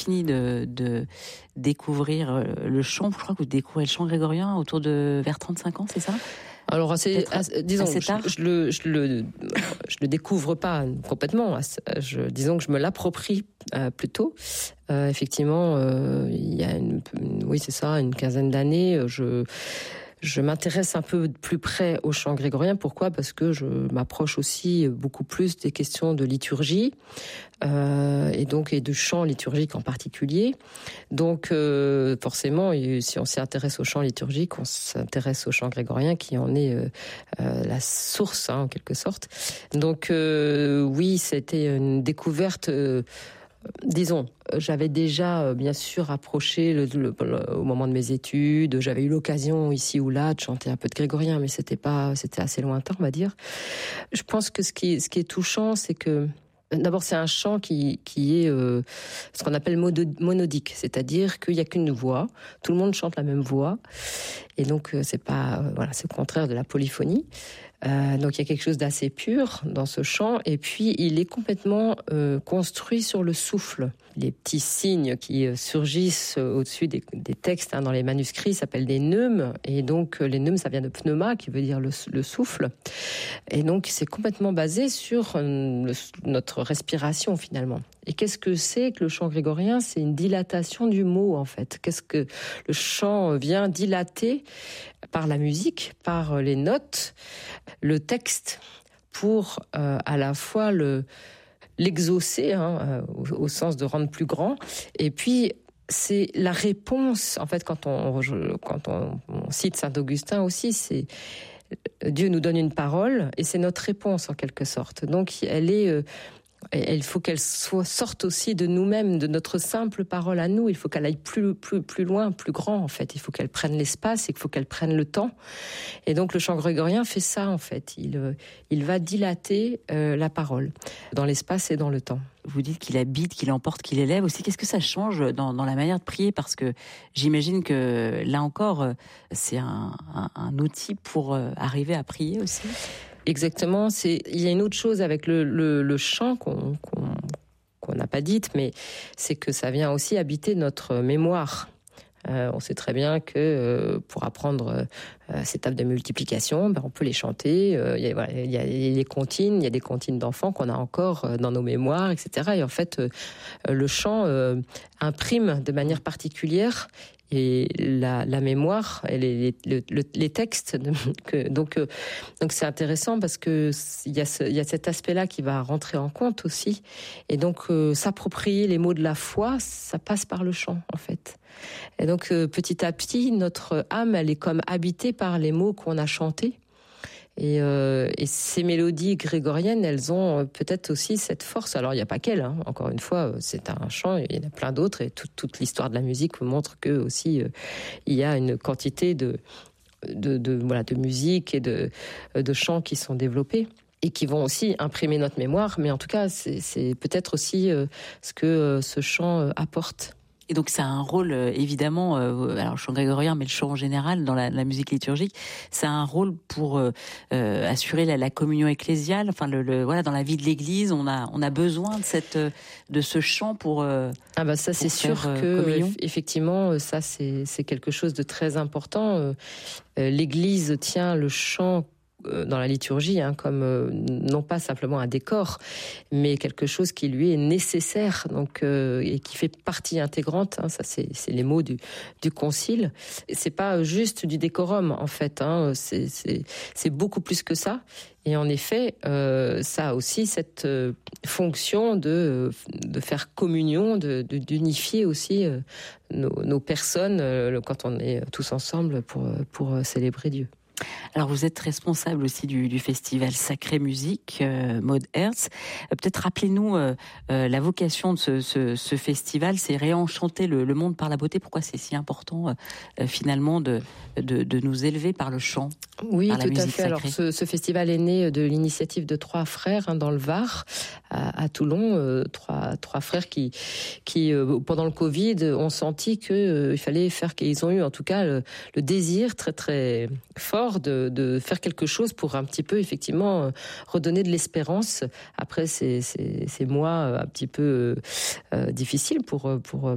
fini de découvrir le chant. Je crois que vous découvrez le chant grégorien vers 35 ans, c'est ça ? Alors disons, assez tard. je le découvre pas complètement. Disons que je me l'approprie plutôt. Effectivement, il y a une quinzaine d'années, je m'intéresse un peu plus près au chant grégorien. Pourquoi ? Parce que je m'approche aussi beaucoup plus des questions de liturgie et de chant liturgique en particulier. Donc forcément, si on s'y intéresse au chant liturgique, on s'intéresse au chant grégorien qui en est la source, en quelque sorte. Donc oui, c'était une découverte. Disons, j'avais déjà bien sûr approché au moment de mes études. J'avais eu l'occasion ici ou là de chanter un peu de grégorien, mais c'était assez lointain, on va dire. Je pense que ce qui est touchant, c'est que d'abord c'est un chant qui est ce qu'on appelle monodique, c'est-à-dire qu'il n'y a qu'une voix, tout le monde chante la même voix, et donc c'est au contraire de la polyphonie. Donc il y a quelque chose d'assez pur dans ce chant, et puis il est complètement construit sur le souffle. Les petits signes qui surgissent au-dessus des textes dans les manuscrits s'appellent des neumes, et donc les neumes, ça vient de pneuma, qui veut dire le souffle, et donc c'est complètement basé sur notre respiration finalement. Et qu'est-ce que c'est que le chant grégorien ? C'est une dilatation du mot, en fait. Qu'est-ce que le chant vient dilater par la musique, par les notes, le texte, pour à la fois l'exaucer, au sens de rendre plus grand, et puis c'est la réponse, en fait, quand on cite Saint-Augustin aussi, c'est Dieu nous donne une parole, et c'est notre réponse, en quelque sorte. Donc, il faut qu'elle sorte aussi de nous-mêmes, de notre simple parole à nous. Il faut qu'elle aille plus loin, plus grand, en fait. Il faut qu'elle prenne l'espace et qu'il faut qu'elle prenne le temps. Et donc, le chant grégorien fait ça, en fait. Il va dilater la parole dans l'espace et dans le temps. Vous dites qu'il habite, qu'il emporte, qu'il élève aussi. Qu'est-ce que ça change dans la manière de prier ? Parce que j'imagine que, là encore, c'est un outil pour arriver à prier aussi. Exactement. Il y a une autre chose avec le chant qu'on n'a pas dite, mais c'est que ça vient aussi habiter notre mémoire. On sait très bien que pour apprendre ces tables de multiplication, on peut les chanter. Il y a les comptines, il y a des comptines d'enfants qu'on a encore dans nos mémoires, etc. Et en fait, le chant imprime de manière particulière. Et la mémoire, et les textes, donc c'est intéressant parce que il y a cet aspect-là qui va rentrer en compte aussi, et donc s'approprier les mots de la foi, ça passe par le chant en fait. Et donc petit à petit, notre âme, elle est comme habitée par les mots qu'on a chantés. Et ces mélodies grégoriennes, elles ont peut-être aussi cette force. Alors, il n'y a pas qu'elles, encore une fois, c'est un chant, il y en a plein d'autres, et toute l'histoire de la musique montre que aussi il y a une quantité de musique et de chants qui sont développés et qui vont aussi imprimer notre mémoire. Mais en tout cas, c'est peut-être aussi ce que ce chant apporte. Et donc ça a un rôle évidemment, alors le chant grégorien, mais le chant en général dans la musique liturgique, ça a un rôle pour assurer la communion ecclésiale. Enfin dans la vie de l'Église, on a besoin de ce chant pour. Ça c'est sûr que effectivement ça c'est quelque chose de très important. L'Église tient le chant dans la liturgie, comme non pas simplement un décor, mais quelque chose qui lui est nécessaire, donc et qui fait partie intégrante. Ça, c'est les mots du concile. C'est pas juste du décorum, en fait. C'est beaucoup plus que ça. Et en effet, ça a aussi cette fonction de faire communion, d'unifier aussi nos personnes quand on est tous ensemble pour célébrer Dieu. Alors vous êtes responsable aussi du festival Sacrée Musique, Maud Herz. Peut-être rappelez-nous la vocation de ce festival, c'est réenchanter le monde par la beauté. Pourquoi c'est si important finalement de nous élever par le chant? Oui, tout à fait. Alors ce festival est né de l'initiative de 3 frères dans le Var, à Toulon, trois frères qui pendant le Covid ont senti que il fallait faire, qu'ils ont eu en tout cas le désir très très fort de faire quelque chose pour un petit peu effectivement redonner de l'espérance après ces mois un petit peu difficiles pour